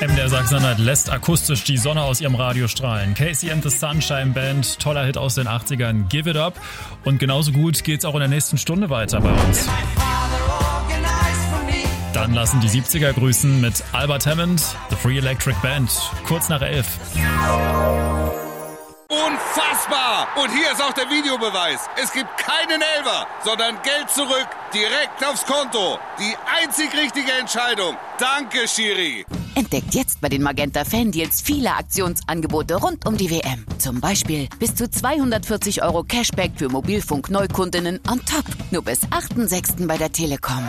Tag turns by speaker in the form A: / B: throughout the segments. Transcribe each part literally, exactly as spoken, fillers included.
A: M D R Sachsen-Anhalt lässt akustisch die Sonne aus ihrem Radio strahlen. Casey and the Sunshine Band, toller Hit aus den achtzigern, Give It Up. Und genauso gut geht's auch in der nächsten Stunde weiter bei uns. Dann lassen die siebziger grüßen mit Albert Hammond, The Free Electric Band, kurz nach elf.
B: Unfassbar! Und hier ist auch der Videobeweis. Es gibt keinen Elfer, sondern Geld zurück, direkt aufs Konto. Die einzig richtige Entscheidung. Danke, Schiri.
C: Entdeckt jetzt bei den Magenta Fan-Deals viele Aktionsangebote rund um die W M. Zum Beispiel bis zu zweihundertvierzig Euro Cashback für Mobilfunk-Neukundinnen on top. Nur bis achten sechsten bei der Telekom.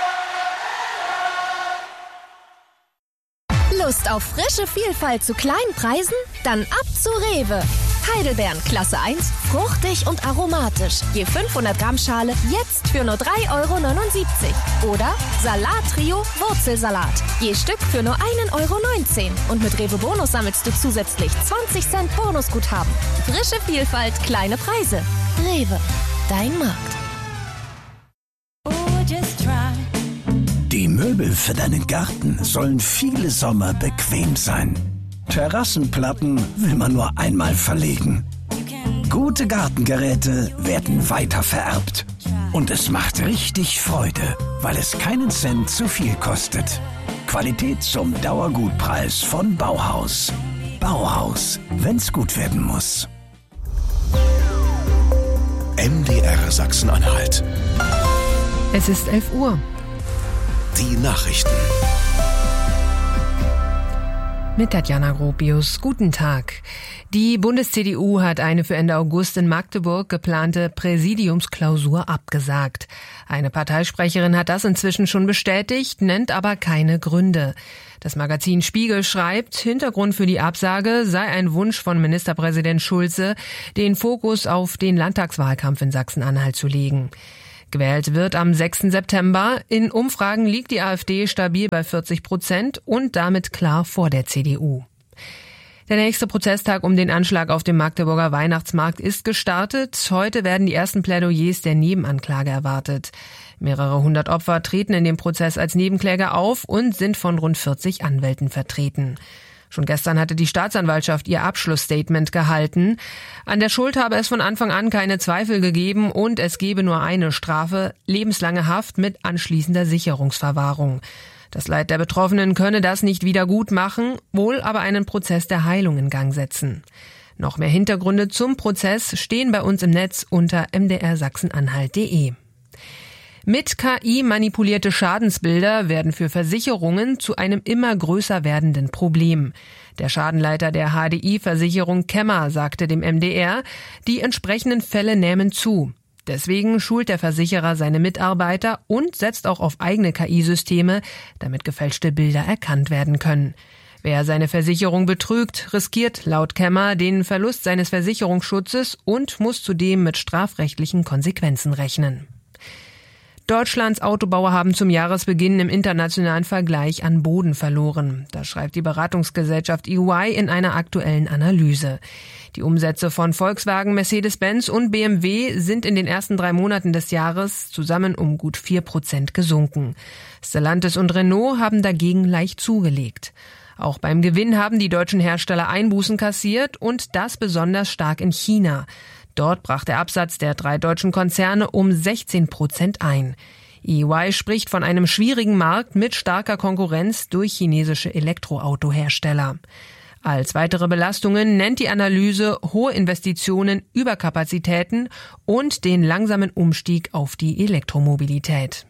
D: Lust auf frische Vielfalt zu kleinen Preisen? Dann ab zu Rewe. Heidelbeeren Klasse eins, fruchtig und aromatisch. Je fünfhundert Gramm Schale jetzt für nur drei Euro neunundsiebzig. Oder Salat-Trio Wurzelsalat. Je Stück für nur ein Euro neunzehn. Und mit Rewe Bonus sammelst du zusätzlich zwanzig Cent Bonusguthaben. Frische Vielfalt, kleine Preise. Rewe, dein Markt.
E: Die Möbel für deinen Garten sollen viele Sommer bequem sein. Terrassenplatten will man nur einmal verlegen. Gute Gartengeräte werden weitervererbt. Und es macht richtig Freude, weil es keinen Cent zu viel kostet. Qualität zum Dauergutpreis von Bauhaus. Bauhaus, wenn's gut werden muss.
F: M D R Sachsen-Anhalt.
G: Es ist elf Uhr.
F: Die Nachrichten.
G: Mit Tatjana Gropius. Guten Tag. Die Bundes-C D U hat eine für Ende August in Magdeburg geplante Präsidiumsklausur abgesagt. Eine Parteisprecherin hat das inzwischen schon bestätigt, nennt aber keine Gründe. Das Magazin Spiegel schreibt, Hintergrund für die Absage sei ein Wunsch von Ministerpräsident Schulze, den Fokus auf den Landtagswahlkampf in Sachsen-Anhalt zu legen. Gewählt wird am sechsten September. In Umfragen liegt die AfD stabil bei vierzig Prozent und damit klar vor der C D U. Der nächste Prozesstag um den Anschlag auf dem Magdeburger Weihnachtsmarkt ist gestartet. Heute werden die ersten Plädoyers der Nebenanklage erwartet. Mehrere hundert Opfer treten in dem Prozess als Nebenkläger auf und sind von rund vierzig Anwälten vertreten. Schon gestern hatte die Staatsanwaltschaft ihr Abschlussstatement gehalten. An der Schuld habe es von Anfang an keine Zweifel gegeben und es gebe nur eine Strafe, lebenslange Haft mit anschließender Sicherungsverwahrung. Das Leid der Betroffenen könne das nicht wieder gut machen, wohl aber einen Prozess der Heilung in Gang setzen. Noch mehr Hintergründe zum Prozess stehen bei uns im Netz unter m d r sachsenanhalt punkt d e. Mit K I manipulierte Schadensbilder werden für Versicherungen zu einem immer größer werdenden Problem. Der Schadenleiter der H D I-Versicherung Kemmer sagte dem M D R, die entsprechenden Fälle nähmen zu. Deswegen schult der Versicherer seine Mitarbeiter und setzt auch auf eigene K I-Systeme, damit gefälschte Bilder erkannt werden können. Wer seine Versicherung betrügt, riskiert laut Kemmer den Verlust seines Versicherungsschutzes und muss zudem mit strafrechtlichen Konsequenzen rechnen. Deutschlands Autobauer haben zum Jahresbeginn im internationalen Vergleich an Boden verloren. Das schreibt die Beratungsgesellschaft E Y in einer aktuellen Analyse. Die Umsätze von Volkswagen, Mercedes-Benz und B M W sind in den ersten drei Monaten des Jahres zusammen um gut vier Prozent gesunken. Stellantis und Renault haben dagegen leicht zugelegt. Auch beim Gewinn haben die deutschen Hersteller Einbußen kassiert und das besonders stark in China. Dort brach der Absatz der drei deutschen Konzerne um sechzehn Prozent ein. E Y spricht von einem schwierigen Markt mit starker Konkurrenz durch chinesische Elektroautohersteller. Als weitere Belastungen nennt die Analyse hohe Investitionen, Überkapazitäten und den langsamen Umstieg auf die Elektromobilität.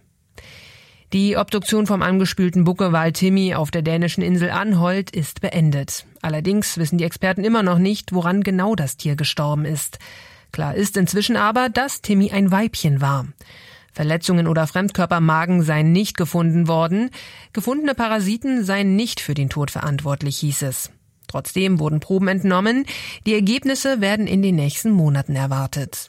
G: Die Obduktion vom angespülten Buckelwal Timmy auf der dänischen Insel Anholt ist beendet. Allerdings wissen die Experten immer noch nicht, woran genau das Tier gestorben ist. Klar ist inzwischen aber, dass Timmy ein Weibchen war. Verletzungen oder Fremdkörper am Magen seien nicht gefunden worden. Gefundene Parasiten seien nicht für den Tod verantwortlich, hieß es. Trotzdem wurden Proben entnommen. Die Ergebnisse werden in den nächsten Monaten erwartet.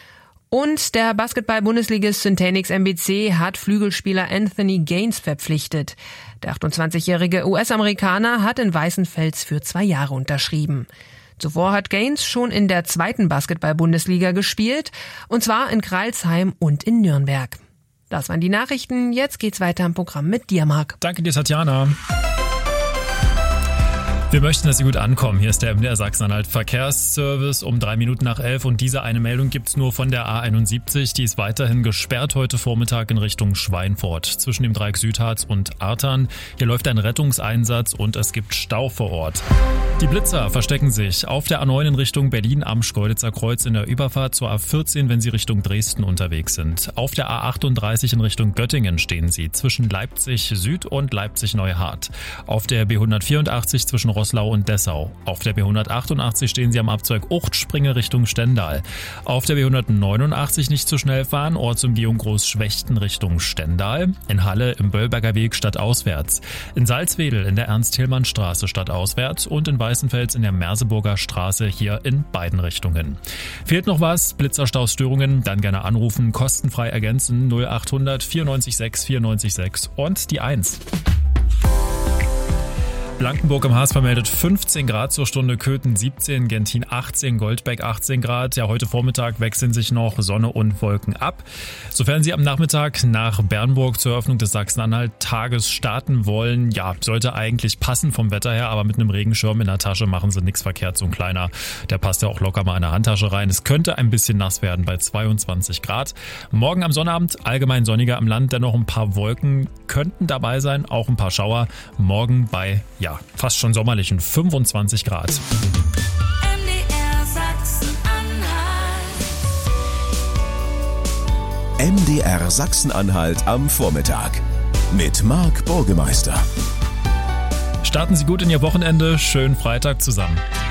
G: Und der Basketball-Bundesligist Syntanix M B C hat Flügelspieler Anthony Gaines verpflichtet. Der achtundzwanzigjährige U S-Amerikaner hat in Weißenfels für zwei Jahre unterschrieben. Zuvor hat Gaines schon in der zweiten Basketball-Bundesliga gespielt, und zwar in Crailsheim und in Nürnberg. Das waren die Nachrichten. Jetzt geht's weiter im Programm mit dir, Marc.
A: Danke dir, Tatjana. Wir möchten, dass Sie gut ankommen. Hier ist der M D R Sachsen-Anhalt Verkehrsservice um drei Minuten nach elf und diese eine Meldung gibt's nur von der A einundsiebzig. Die ist weiterhin gesperrt heute Vormittag in Richtung Schweinfurt zwischen dem Dreieck Südharz und Artern. Hier läuft ein Rettungseinsatz und es gibt Stau vor Ort. Die Blitzer verstecken sich auf der A neun in Richtung Berlin am Schkeuditzer Kreuz in der Überfahrt zur A vierzehn, wenn Sie Richtung Dresden unterwegs sind. Auf der A achtunddreißig in Richtung Göttingen stehen Sie zwischen Leipzig Süd und Leipzig Neuhardt. Auf der B hundertvierundachtzig zwischen Roßlau und Dessau. Auf der B hundertachtundachtzig stehen Sie am Abzweig Uchtspringe Richtung Stendal. Auf der B hundertneunundachtzig nicht zu schnell fahren, Ortsumgehung Großschwechten Richtung Stendal. In Halle im Böllberger Weg stadtauswärts. In Salzwedel in der Ernst-Hillmann-Straße stadtauswärts und in Weißenfels in der Merseburger Straße hier in beiden Richtungen. Fehlt noch was? Blitzerstaustörungen? Dann gerne anrufen, kostenfrei ergänzen null achthundert vierundneunzig sechs vierundneunzig sechs und die eins. Blankenburg im Harz vermeldet fünfzehn Grad zur Stunde, Köthen siebzehn, Gentin achtzehn, Goldbeck achtzehn Grad. Ja, heute Vormittag wechseln sich noch Sonne und Wolken ab. Sofern Sie am Nachmittag nach Bernburg zur Eröffnung des Sachsen-Anhalt-Tages starten wollen, ja, sollte eigentlich passen vom Wetter her, aber mit einem Regenschirm in der Tasche machen Sie nichts verkehrt. So ein kleiner, der passt ja auch locker mal in eine Handtasche rein. Es könnte ein bisschen nass werden bei zweiundzwanzig Grad. Morgen am Sonnabend allgemein sonniger am Land, dennoch ein paar Wolken könnten dabei sein, auch ein paar Schauer. Morgen bei, ja, Ja, fast schon sommerlichen fünfundzwanzig Grad.
H: M D R Sachsen-Anhalt.
F: M D R Sachsen-Anhalt am Vormittag mit Marc Burgemeister.
A: Starten Sie gut in Ihr Wochenende. Schönen Freitag zusammen.